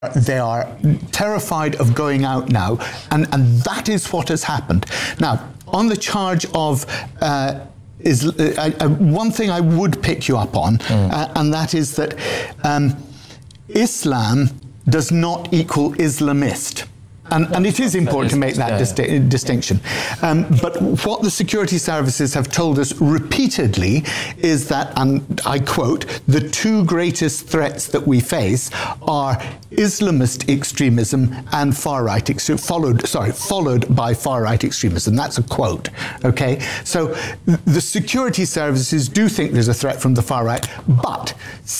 They are terrified of going out now, and that is what has happened. Now, on the charge of one thing I would pick you up on, and that is that Islam does not equal Islamist. And it is important to make that distinction. But what the security services have told us repeatedly is that, and I quote, the two greatest threats that we face are Islamist extremism and far-right followed by far-right extremism. That's a quote, okay? So the security services do think there's a threat from the far-right, but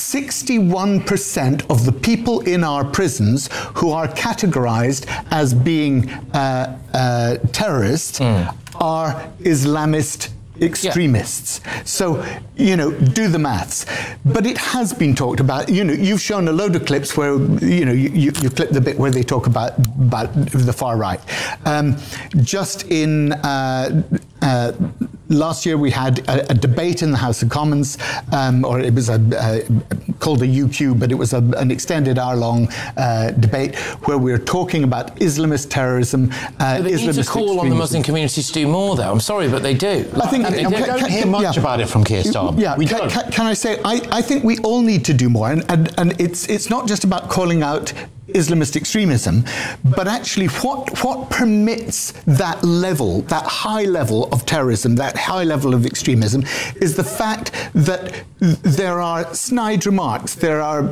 61% of the people in our prisons who are categorized as being terrorists are Islamist extremists. So, do the maths. But it has been talked about. You've shown a load of clips where, you clip the bit where they talk about the far right. Just in last year, we had a debate in the House of Commons, or it was called a UQ, but it was an extended hour-long debate where we were talking about Islamist terrorism. They need to call on the Muslim community to do more, though. I'm sorry, but they do. I think we don't hear much about it from Keir Starmer. Yeah, can I say, I think we all need to do more, and it's not just about calling out Islamist extremism, but actually what permits that level, that high level of terrorism, that high level of extremism, is the fact that there are snide remarks, there are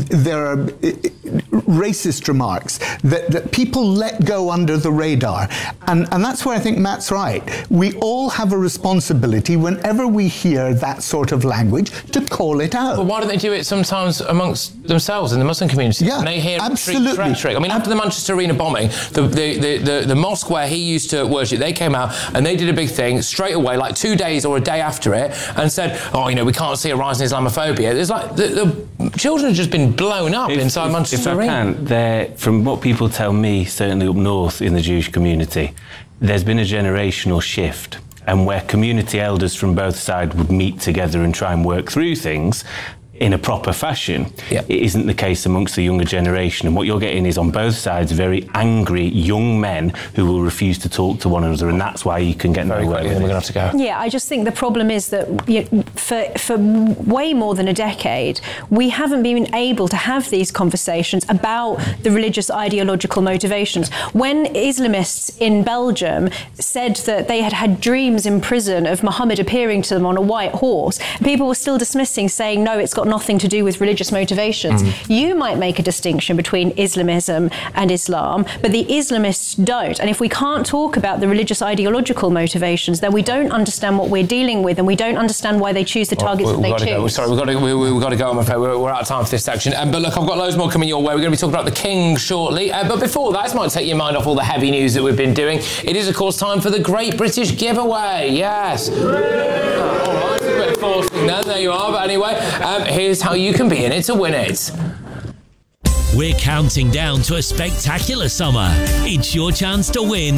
racist remarks that people let go under the radar, and that's where I think Matt's right. We all have a responsibility whenever we hear that sort of language to call it out. But why don't they do it sometimes amongst themselves in the Muslim community? Yeah, and they hear absolutely. Rhetoric. I mean, after the Manchester Arena bombing, the mosque where he used to worship, they came out and they did a big thing straight away, like 2 days or a day after it, and said, we can't see a rise in Islamophobia. There's like, the children have just been blown up inside Manchester Arena. From what people tell me, certainly up north in the Jewish community, there's been a generational shift, and where community elders from both sides would meet together and try and work through things in a proper fashion. It isn't the case amongst the younger generation, and what you're getting is on both sides very angry young men who will refuse to talk to one another, and that's why you can get nowhere with it. We're going to have to go. Yeah, I just think the problem is that for way more than a decade, we haven't been able to have these conversations about the religious ideological motivations. When Islamists in Belgium said that they had had dreams in prison of Muhammad appearing to them on a white horse, people were still dismissing, saying, no, it's got nothing to do with religious motivations. You might make a distinction between Islamism and Islam, but the Islamists don't. And if we can't talk about the religious ideological motivations, then we don't understand what we're dealing with, and we don't understand why they choose the targets that they choose. Sorry, we've got to go, I'm afraid. We're out of time for this section. But look, I've got loads more coming your way. We're going to be talking about the King shortly. But before that, this might take your mind off all the heavy news that we've been doing. It is, of course, time for the Great British Giveaway. Yes. All right, a bit of forcing then. There you are. But anyway, here's how you can be in it to win it. We're counting down to a spectacular summer. It's your chance to win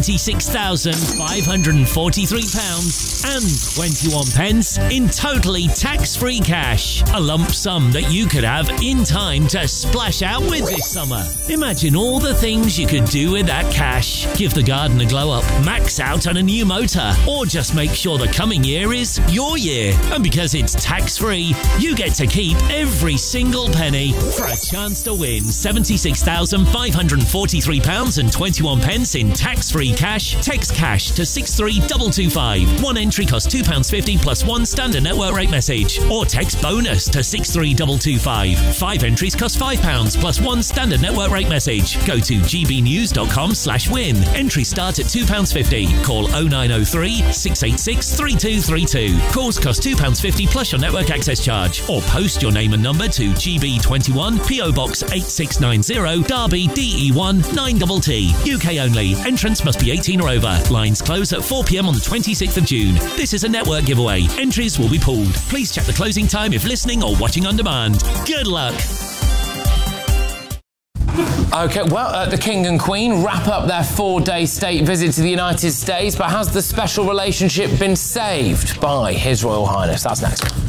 £76,543 and 21 pence in totally tax-free cash. A lump sum that you could have in time to splash out with this summer. Imagine all the things you could do with that cash. Give the garden a glow up, max out on a new motor, or just make sure the coming year is your year. And because it's tax-free, you get to keep every single penny for a chance to win £76,543 and 21 pence in tax-free cash. Text cash to 63225. One entry costs £2.50 plus one standard network rate message. Or text bonus to 63225. 5 entries cost £5 plus one standard network rate message. Go to gbnews.com/win. Entries start at £2.50. Call 0903 686 3232. Calls cost £2.50 plus your network access charge. Or post your name and number to GB21 PO Box 8690 Derby DE1 9TT. UK only. Entrance must be 18 or over. Lines close at 4 p.m. on the 26th of June. This is a network giveaway. Entries will be pulled. Please check the closing time if listening or watching on demand. Good luck. OK, well, the King and Queen wrap up their 4-day state visit to the United States, but has the special relationship been saved by His Royal Highness? That's next.